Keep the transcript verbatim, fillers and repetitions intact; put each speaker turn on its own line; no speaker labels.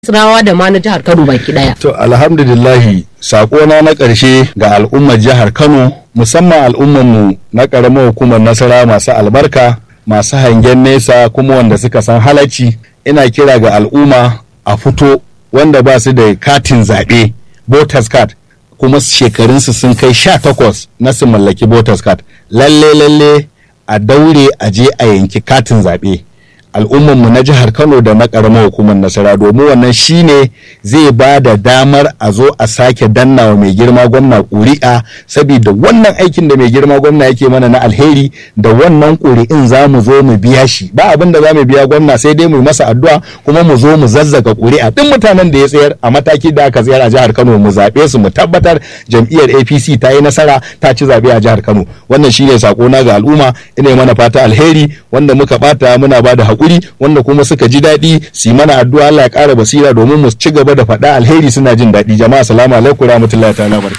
Nasarawa da ma na jihar Kano baki daya.
To alhamdulillahi sakona na ƙarshe ga al'ummar jihar Kano, musamman al'ummar mu na ƙaramar hukumar Nasarawa masu albarka, masu hangen nesa kuma wanda suka san halacci. Ina kira ga al'umma a fito wanda ba su da katin zaɓe voters card kuma shekarunsu sun kai sha takwas na su mallaki voters card. Lalle lalle a daure a je a yanki katin zaɓe. Al'ummanmu na jihar Kano da na ƙaramar hukumar Nasara, domin wannan shine zai ba da damar a zo a sake dannawa mai girma gwamna ƙuri'a, saboda wannan aikin da mai girma gwamna yake mana na alheri da wannan ƙuri'in za mu zo mu biya shi. Ba abin da za mu biya gwamna sai dai mu masa addu'a kuma mu zo mu zazzaga ƙuri'a. Duk mutanen da ya tsayar a mataki da aka tsayar a jihar Kano mu zaɓe su, mu tabbatar jam'iyyar A P C ta yi nasara ta ci zaɓe a jihar Kano. Wannan shine sakona ga al'umma. Ina mana fata alheri, wanda muka bata muna ba da haƙuri, wanda kuma suka ji daɗi su yi mana addu'a Allah ya ƙara basira domin mu ci gaba da faɗa alheri suna jin daɗi. Jama'a assalamu alaikum warahmatullahi ta'ala barka.